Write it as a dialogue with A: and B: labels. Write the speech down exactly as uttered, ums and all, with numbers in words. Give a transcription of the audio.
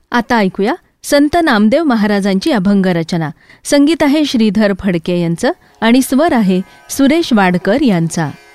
A: आता ऐकूया संत नामदेव महाराजांची अभंग रचना. संगीत आहे श्रीधर फडके यांचं आणि स्वर आहे सुरेश वाडकर यांचा.